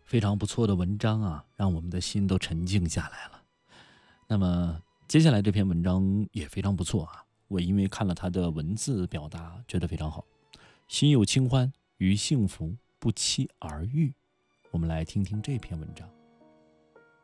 非常不错的文章啊，让我们的心都沉静下来了。那么接下来这篇文章也非常不错啊，我因为看了他的文字表达，觉得非常好。心有清欢，于幸福不期而遇。我们来听听这篇文章。